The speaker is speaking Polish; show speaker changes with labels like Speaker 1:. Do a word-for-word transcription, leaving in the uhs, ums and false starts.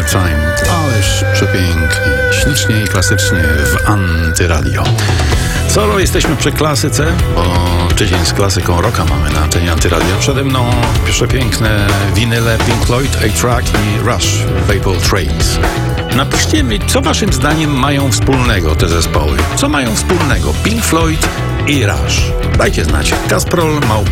Speaker 1: Time. Ależ przepięknie, ślicznie i klasycznie w Antyradio. Solo jesteśmy przy klasyce, bo tydzień z klasyką rocka mamy na antenie Antyradia. Przede mną przepiękne winyle Pink Floyd, A-Track i Rush, Vapor Trace. Napiszcie mi, co waszym zdaniem mają wspólnego te zespoły. Co mają wspólnego Pink Floyd i Rush? Dajcie znać. Kasprol małpa